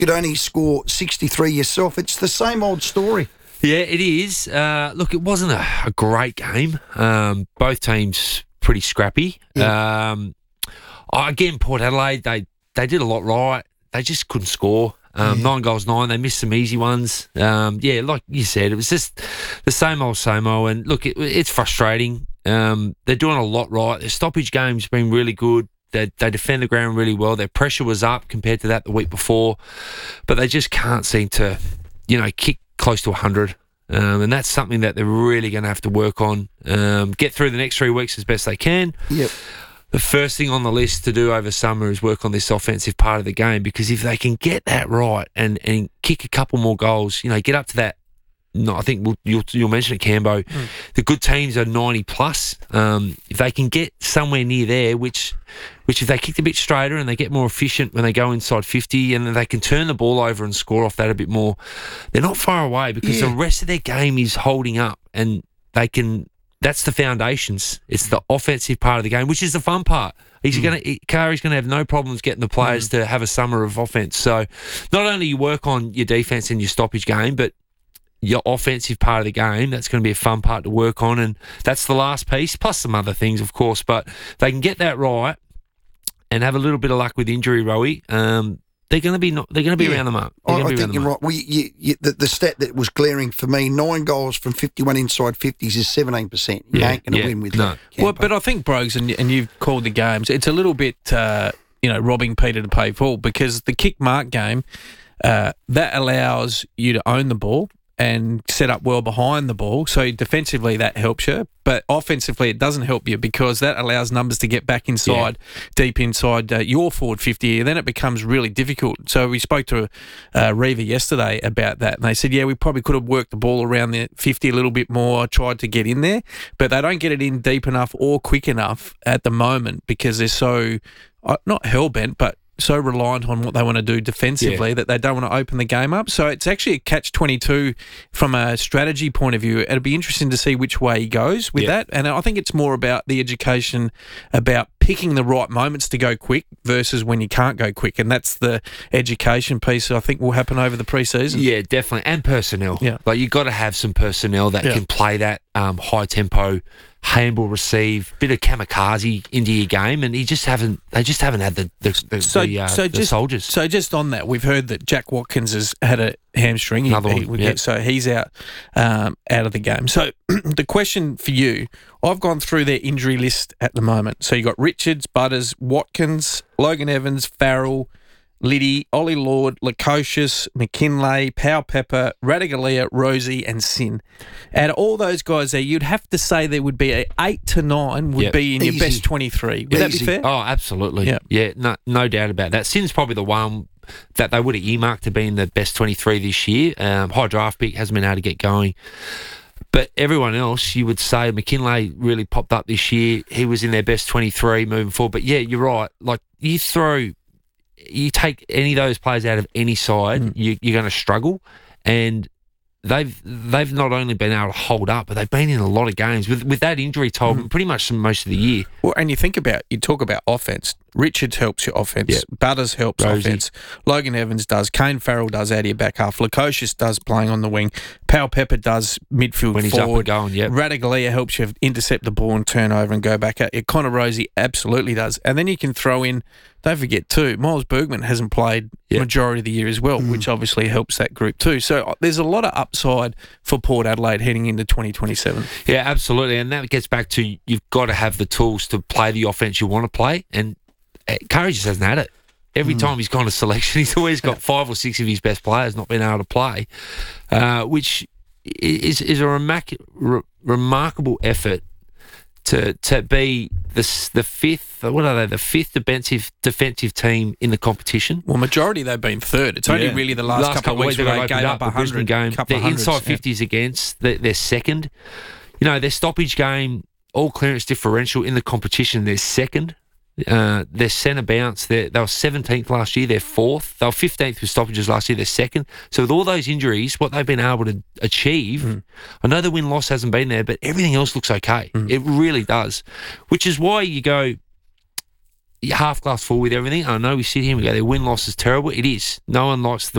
could only score 63 yourself. It's the same old story. Yeah, it is. Look, it wasn't a great game. Both teams pretty scrappy. Yeah. Again, Port Adelaide, they did a lot right. They just couldn't score. 9 goals, 9. They missed some easy ones. Like you said, it was just the same old. And look, it's frustrating. They're doing a lot right. Their stoppage game's been really good. They defend the ground really well. Their pressure was up compared to that the week before, but they just can't seem to, kick close to 100. And that's something that they're really going to have to work on. Get through the next 3 weeks as best they can. Yep. The first thing on the list to do over summer is work on this offensive part of the game, because if they can get that right and kick a couple more goals, get up to that. No, I think you'll mention it, Cambo. The good teams are 90 plus. If they can get somewhere near there, which if they kick a bit straighter and they get more efficient when they go inside 50, and then they can turn the ball over and score off that a bit more, they're not far away, because the rest of their game is holding up, and they can. That's the foundations. It's the offensive part of the game, which is the fun part. Kari's going to have no problems getting the players to have a summer of offense. So not only you work on your defense and your stoppage game, but your offensive part of the game, that's going to be a fun part to work on, and that's the last piece, plus some other things, of course. But they can get that right and have a little bit of luck with injury, Rowie. They're going to be around the mark. I think you're right. The stat that was glaring for me: 9 goals from 51 inside 50s is 17%. You ain't going to win with that. Well, but I think Brogues, and you've called the games. It's a little bit, robbing Peter to pay Paul, because the kick mark game that allows you to own the ball and set up well behind the ball. So defensively, that helps you. But offensively, it doesn't help you, because that allows numbers to get back inside, deep inside your forward 50, and then it becomes really difficult. So we spoke to Reva yesterday about that, and they said, we probably could have worked the ball around the 50 a little bit more, tried to get in there, but they don't get it in deep enough or quick enough at the moment, because they're so, not hell-bent, but so reliant on what they want to do defensively that they don't want to open the game up. So it's actually a catch-22 from a strategy point of view. It'll be interesting to see which way he goes with that. And I think it's more about the education, about picking the right moments to go quick versus when you can't go quick. And that's the education piece I think will happen over the pre-season. Yeah, definitely. And personnel. Yeah. Like, you've got to have some personnel that can play that high-tempo handball, receive, bit of kamikaze into your game, and they just haven't had the soldiers. So just on that, we've heard that Jack Watkins has had a hamstring. So he's out of the game. So the question for you, I've gone through their injury list at the moment. So you got Richards, Butters, Watkins, Logan Evans, Farrell, Liddy, Ollie Lord, Lukosius, McKinlay, Powell Pepper, Radigalia, Rosie and Sin. Out of all those guys there, you'd have to say there would be 8 to 9 would be in your best 23. Would that be fair? Oh, absolutely. Yeah, no doubt about that. Sin's probably the one that they would have earmarked to be in the best 23 this year. High draft pick, hasn't been able to get going. But everyone else, you would say McKinlay really popped up this year. He was in their best 23 moving forward. But, you're right. Like, you take any of those players out of any side, you're going to struggle. And they've not only been able to hold up, but they've been in a lot of games with that injury toll pretty much most of the year. Well, and you talk about offense. Richards helps your offense. Butters helps offense. Logan Evans does. Kane Farrell does out of your back half. Lukosius does playing on the wing. Powell Pepper does midfield when he's forward. Up and going, Radigalia helps you intercept the ball and turn over and go back out. Connor Rosie absolutely does. And then you can throw in, don't forget too, Miles Bergman hasn't played majority of the year as well, which obviously helps that group too. So there's a lot of upside for Port Adelaide heading into 2027. Yeah, absolutely. And that gets back to, you've got to have the tools to play the offense you want to play. And Curry just hasn't had it. Every time he's gone to selection, he's always got 5 or 6 of his best players not being able to play, which is a remarkable effort to be the fifth. What are they? The fifth defensive team in the competition. Well, majority they've been third. It's only really the last couple of weeks where they gave up 100 game. Their inside 50s against. They're second. Their stoppage game, all clearance differential in the competition, they're second. Their centre bounce, they were 17th last year, they're 4th. They were 15th with stoppages last year, they're 2nd. So with all those injuries, what they've been able to achieve, I know the win-loss hasn't been there, but everything else looks okay. It really does. Which is why you go, half glass full with everything. I know we sit here and we go, their win-loss is terrible. It is. No one likes the